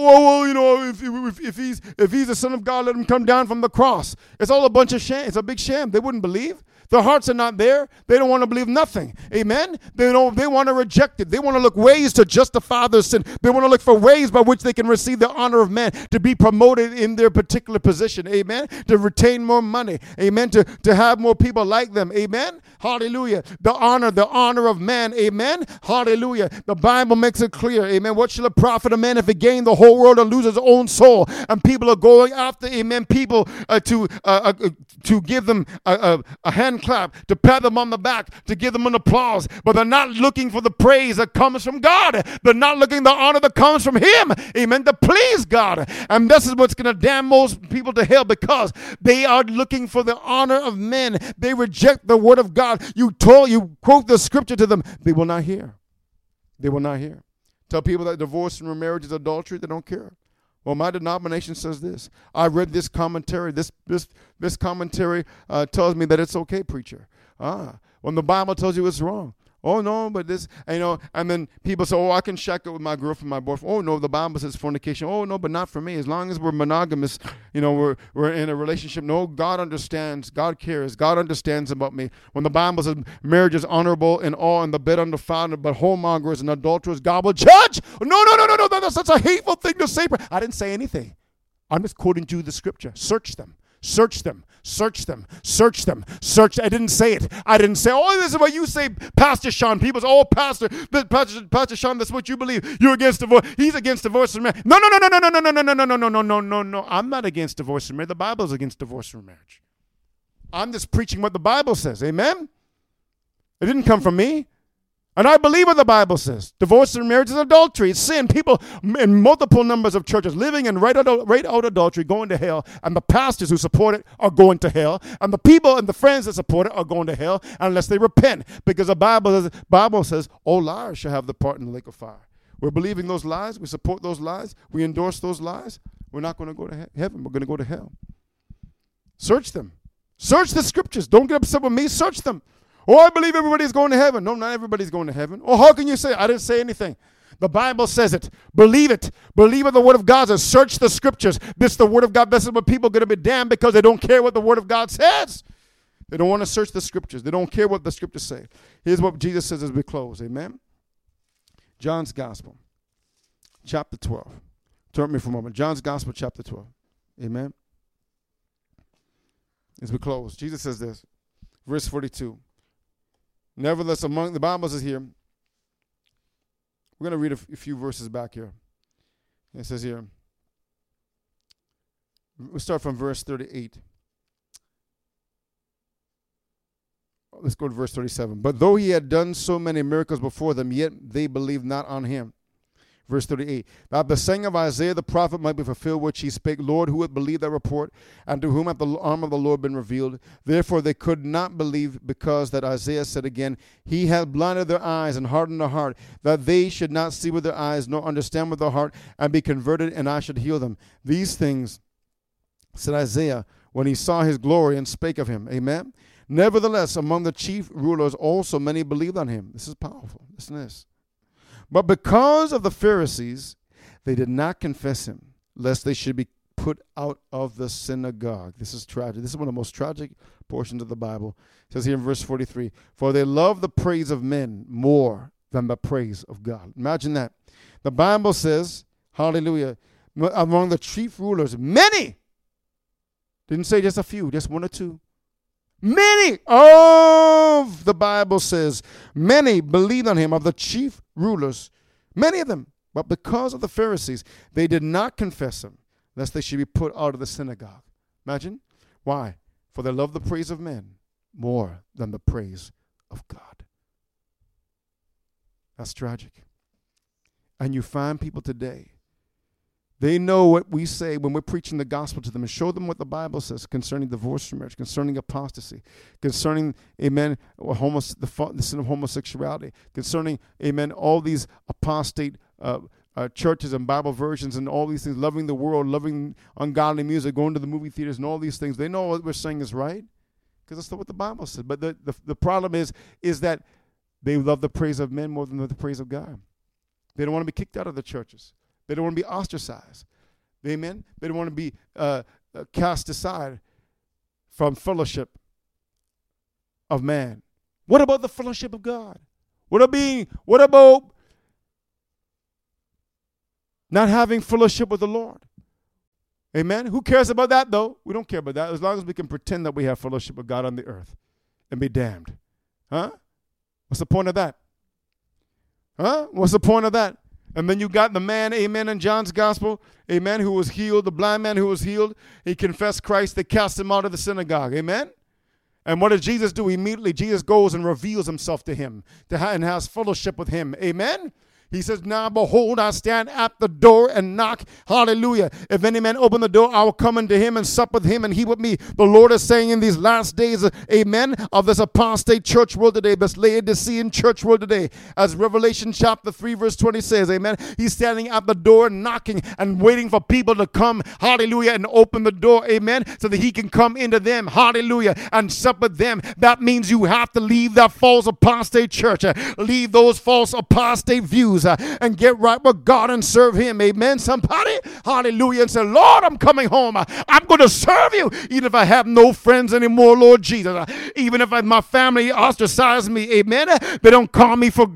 If he's the Son of God, let him come down from the cross. It's all a bunch of sham. It's a big sham. They wouldn't believe. Their hearts are not there. They don't want to believe nothing. Amen. They want to reject it. They want to look ways to justify their sin. They want to look for ways by which they can receive the honor of man, to be promoted in their particular position. Amen. To retain more money. Amen. To have more people like them. Amen. Hallelujah. The honor of man. Amen. Hallelujah. The Bible makes it clear. Amen. What shall it profit a man if he gain the whole world and lose his own soul? And people are going after, amen, people to give them a hand clap, to pat them on the back, to give them an applause, but they're not looking for the praise that comes from God. They're not looking the honor that comes from him, amen, to please God. And this is what's going to damn most people to hell, because they are looking for the honor of men. They reject the word of God. You quote the scripture to them, they will not hear. They will not hear. Tell people that divorce and remarriage is adultery, they don't care. Well, my denomination says this. I read this commentary. This commentary tells me that it's okay, preacher. When the Bible tells you it's wrong. Oh, no, but this, and then people say, oh, I can shack it with my girlfriend, my boyfriend. Oh, no, the Bible says fornication. Oh, no, but not for me. As long as we're monogamous, we're in a relationship. No, God understands. God cares. God understands about me. When the Bible says marriage is honorable in all and the bed undefiled, but whoremongers and adulterers, God will judge. No, that's such a hateful thing to say. I didn't say anything. I'm just quoting you the scripture. Search them. Search them. Search them. Search them. Search. I didn't say it. I didn't say, oh, this is what you say, Pastor Sean. People say, oh, Pastor Sean, that's what you believe. You're against divorce. He's against divorce and marriage. No. I'm not against divorce and marriage. The Bible's against divorce and marriage. I'm just preaching what the Bible says. Amen? It didn't come from me. And I believe what the Bible says. Divorce and marriage is adultery. It's sin. People in multiple numbers of churches living in right out adultery, going to hell. And the pastors who support it are going to hell. And the people and the friends that support it are going to hell unless they repent. Because the Bible says, all liars shall have the part in the lake of fire. We're believing those lies. We support those lies. We endorse those lies. We're not going to go to heaven. We're going to go to hell. Search them. Search the scriptures. Don't get upset with me. Search them. Oh, I believe everybody's going to heaven. No, not everybody's going to heaven. Oh, how can you say? I didn't say anything. The Bible says it. Believe it. Believe what the word of God says. Search the scriptures. This is the word of God. This is what people are going to be damned because they don't care what the word of God says. They don't want to search the scriptures. They don't care what the scriptures say. Here's what Jesus says as we close. Amen. John's Gospel, chapter 12. Turn with me for a moment. John's Gospel, chapter 12. Amen. As we close, Jesus says this. Verse 42. Nevertheless, among the Bible says here, we're going to read a few verses back here. It says here, we'll start from verse 38. Let's go to verse 37. But though he had done so many miracles before them, yet they believed not on him. Verse 38, that the saying of Isaiah the prophet might be fulfilled, which he spake, Lord, who would believe that report, and to whom hath the arm of the Lord been revealed? Therefore they could not believe, because that Isaiah said again, he hath blinded their eyes and hardened their heart, that they should not see with their eyes, nor understand with their heart, and be converted, and I should heal them. These things said Isaiah when he saw his glory and spake of him. Amen. Nevertheless, among the chief rulers also many believed on him. This is powerful. Listen to this. But because of the Pharisees, they did not confess him, lest they should be put out of the synagogue. This is tragic. This is one of the most tragic portions of the Bible. It says here in verse 43, for they love the praise of men more than the praise of God. Imagine that. The Bible says, hallelujah, among the chief rulers, many, didn't say just a few, just one or two, many of, the Bible says, many believed on him of the chief rulers, many of them. But because of the Pharisees, they did not confess him, lest they should be put out of the synagogue. Imagine. Why? For they love the praise of men more than the praise of God. That's tragic. And you find people today, they know what we say when we're preaching the gospel to them and show them what the Bible says concerning divorce from marriage, concerning apostasy, concerning, amen, the sin of homosexuality, concerning, amen, all these apostate churches and Bible versions and all these things, loving the world, loving ungodly music, going to the movie theaters and all these things. They know what we're saying is right because that's not what the Bible says. But the problem is that they love the praise of men more than the praise of God. They don't want to be kicked out of the churches. They don't want to be ostracized. Amen? They don't want to be cast aside from fellowship of man. What about the fellowship of God? What about not having fellowship with the Lord? Amen? Who cares about that, though? We don't care about that as long as we can pretend that we have fellowship with God on the earth and be damned. Huh? What's the point of that? Huh? What's the point of that? And then you got the man, amen, in John's gospel, amen, who was healed, the blind man who was healed. He confessed Christ. They cast him out of the synagogue. Amen? And what does Jesus do? Immediately, Jesus goes and reveals himself to him and has fellowship with him. Amen? He says, now behold, I stand at the door and knock. Hallelujah. If any man open the door, I will come unto him and sup with him and he with me. The Lord is saying in these last days, amen, of this apostate church world today, this Laodicean church world today, as Revelation chapter 3 verse 20 says, amen, he's standing at the door knocking and waiting for people to come, hallelujah, and open the door, amen, so that he can come into them, hallelujah, and sup with them. That means you have to leave that false apostate church, leave those false apostate views, and get right with God and serve him. Amen. Somebody, hallelujah, and say, Lord, I'm coming home. I'm going to serve you even if I have no friends anymore, Lord Jesus. Even if my family ostracizes me, amen. They don't call me for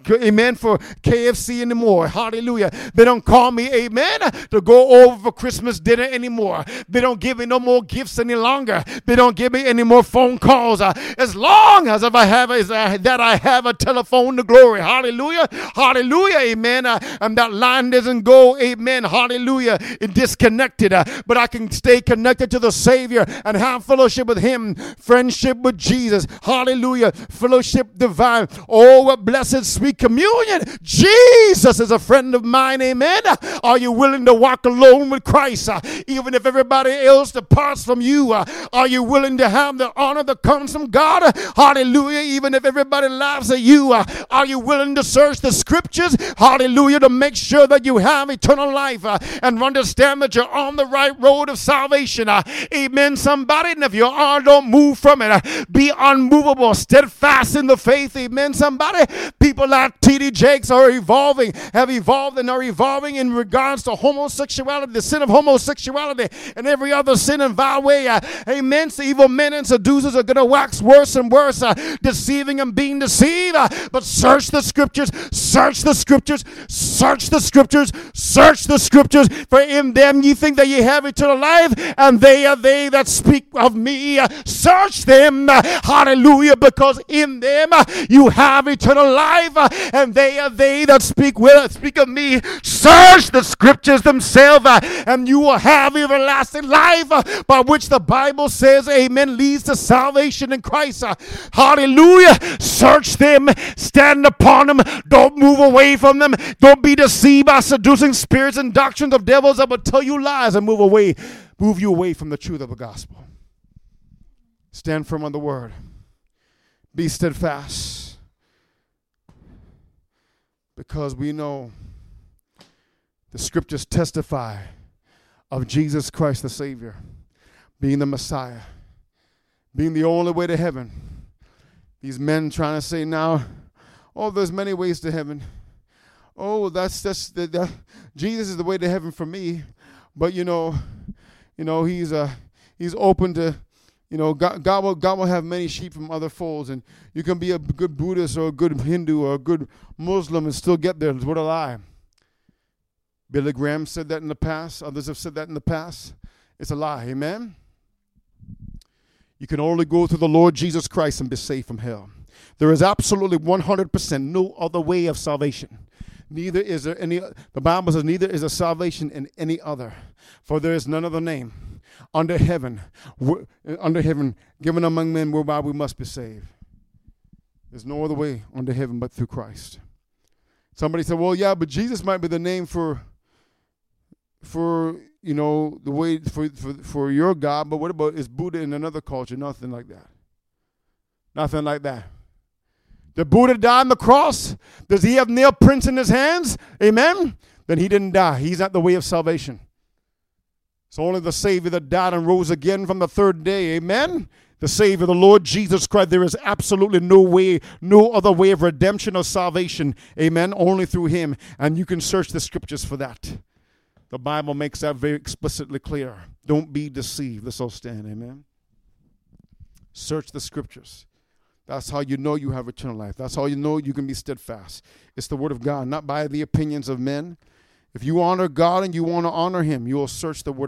KFC anymore. Hallelujah. They don't call me, amen, to go over for Christmas dinner anymore. They don't give me no more gifts any longer. They don't give me any more phone calls. As long as I have a telephone to glory. Hallelujah. Hallelujah. Amen. And that line doesn't go, amen. Hallelujah. Disconnected. But I can stay connected to the Savior and have fellowship with him. Friendship with Jesus. Hallelujah. Fellowship divine. Oh, what blessed sweet communion. Jesus is a friend of mine. Amen. Are you willing to walk alone with Christ? Even if everybody else departs from you, are you willing to have the honor that comes from God? Hallelujah. Even if everybody laughs at you, are you willing to search the scriptures? Hallelujah. To make sure that you have eternal life and understand that you're on the right road of salvation. Amen. Somebody. And if you are, don't move from it. Be unmovable, steadfast in the faith. Amen. Somebody. People like T.D. Jakes have evolved and are evolving in regards to homosexuality, the sin of homosexuality, and every other sin and vile way. Amen. So evil men and seducers are going to wax worse and worse, deceiving and being deceived. But search the scriptures, search the scriptures, search the scriptures, search the scriptures. For in them ye think that ye have eternal life, and they are they that speak of me. Search them, hallelujah, because in them you have eternal life. And they are they that speak of me. Search the scriptures themselves, and you will have everlasting life, by which the Bible says, amen, leads to salvation in Christ. Hallelujah. Search them, stand upon them, don't move away from them, don't be deceived by seducing spirits and doctrines of devils that will tell you lies and move you away from the truth of the gospel. Stand firm on the word. Be steadfast. Because we know the scriptures testify of Jesus Christ the Savior being the Messiah, being the only way to heaven. These men trying to say now, oh, there's many ways to heaven. Oh, Jesus is the way to heaven for me. But he's open to. God will have many sheep from other folds, and you can be a good Buddhist or a good Hindu or a good Muslim and still get there. What a lie. Billy Graham said that in the past. Others have said that in the past. It's a lie. Amen? You can only go through the Lord Jesus Christ and be saved from hell. There is absolutely 100% no other way of salvation. Neither is there any, the Bible says, neither is there salvation in any other. For there is none other name under heaven given among men whereby we must be saved. There's no other way under heaven but through Christ. Somebody said, well, yeah, but Jesus might be the name for you know, the way for your God, but what about, is Buddha in another culture? Nothing like that. Nothing like that. Did Buddha die on the cross? Does he have nail prints in his hands? Amen? Then he didn't die. He's not the way of salvation. It's only the Savior that died and rose again from the third day. Amen? The Savior, the Lord Jesus Christ. There is absolutely no way, no other way of redemption or salvation. Amen? Only through him. And you can search the scriptures for that. The Bible makes that very explicitly clear. Don't be deceived. Let's all stand. Amen? Search the scriptures. That's how you know you have eternal life. That's how you know you can be steadfast. It's the word of God, not by the opinions of men. If you honor God and you want to honor him, you will search the word